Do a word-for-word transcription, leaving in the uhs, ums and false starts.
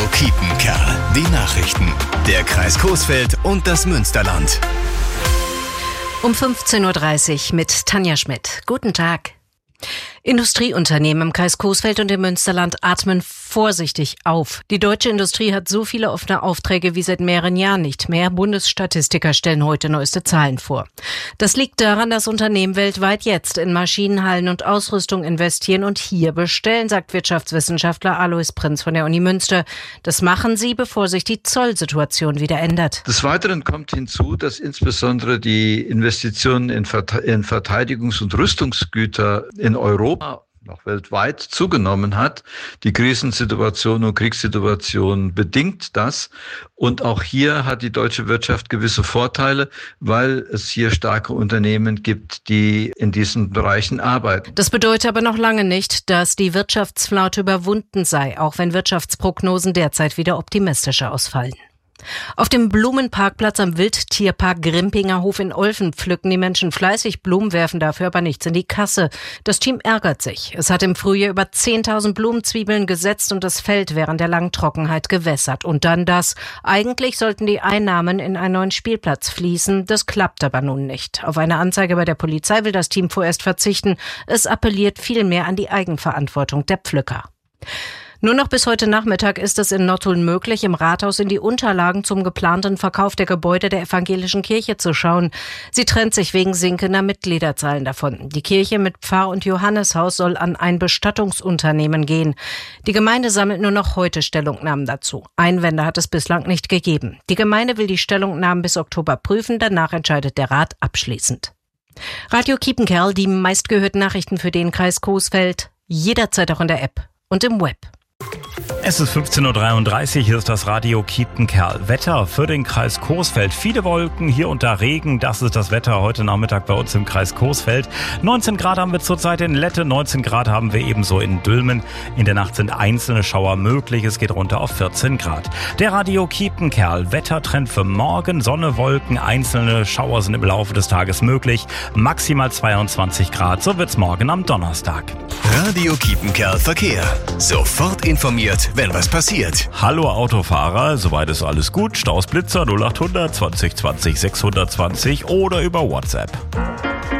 Kiepenkerl. Die Nachrichten. Der Kreis Coesfeld und das Münsterland. Um fünfzehn Uhr dreißig mit Tanja Schmidt. Guten Tag. Industrieunternehmen im Kreis Coesfeld und im Münsterland atmen vorsichtig auf. Die deutsche Industrie hat so viele offene Aufträge wie seit mehreren Jahren nicht mehr. Bundesstatistiker stellen heute neueste Zahlen vor. Das liegt daran, dass Unternehmen weltweit jetzt in Maschinenhallen und Ausrüstung investieren und hier bestellen, sagt Wirtschaftswissenschaftler Alois Prinz von der Uni Münster. Das machen sie, bevor sich die Zollsituation wieder ändert. Des Weiteren kommt hinzu, dass insbesondere die Investitionen in Verteidigungs- und Rüstungsgüter in Europa, auch weltweit, zugenommen hat. Die Krisensituation und Kriegssituation bedingt das. Und auch hier hat die deutsche Wirtschaft gewisse Vorteile, weil es hier starke Unternehmen gibt, die in diesen Bereichen arbeiten. Das bedeutet aber noch lange nicht, dass die Wirtschaftsflaute überwunden sei, auch wenn Wirtschaftsprognosen derzeit wieder optimistischer ausfallen. Auf dem Blumenparkplatz am Wildtierpark Grimpinger Hof in Olfen pflücken die Menschen fleißig Blumen, werfen dafür aber nichts in die Kasse. Das Team ärgert sich. Es hat im Frühjahr über zehntausend Blumenzwiebeln gesetzt und das Feld während der langen Trockenheit gewässert. Und dann das. Eigentlich sollten die Einnahmen in einen neuen Spielplatz fließen. Das klappt aber nun nicht. Auf eine Anzeige bei der Polizei will das Team vorerst verzichten. Es appelliert vielmehr an die Eigenverantwortung der Pflücker. Nur noch bis heute Nachmittag ist es in Nottuln möglich, im Rathaus in die Unterlagen zum geplanten Verkauf der Gebäude der evangelischen Kirche zu schauen. Sie trennt sich wegen sinkender Mitgliederzahlen davon. Die Kirche mit Pfarr- und Johanneshaus soll an ein Bestattungsunternehmen gehen. Die Gemeinde sammelt nur noch heute Stellungnahmen dazu. Einwände hat es bislang nicht gegeben. Die Gemeinde will die Stellungnahmen bis Oktober prüfen, danach entscheidet der Rat abschließend. Radio Kiepenkerl, die meistgehörten Nachrichten für den Kreis Coesfeld, jederzeit auch in der App und im Web. Es ist fünfzehn Uhr dreiunddreißig, hier ist das Radio Kiepenkerl. Wetter für den Kreis Coesfeld. Viele Wolken, hier und da Regen. Das ist das Wetter heute Nachmittag bei uns im Kreis Coesfeld. neunzehn Grad haben wir zurzeit in Lette, neunzehn Grad haben wir ebenso in Dülmen. In der Nacht sind einzelne Schauer möglich, es geht runter auf vierzehn Grad. Der Radio Kiepenkerl, Wettertrend für morgen, Sonne, Wolken, einzelne Schauer sind im Laufe des Tages möglich. Maximal zweiundzwanzig Grad, so wird's morgen am Donnerstag. Radio Kiepenkerl Verkehr. Sofort informiert, wenn was passiert. Hallo Autofahrer, soweit ist alles gut. Staus Blitzer null achthundert zwanzig zwanzig sechshundertzwanzig oder über WhatsApp.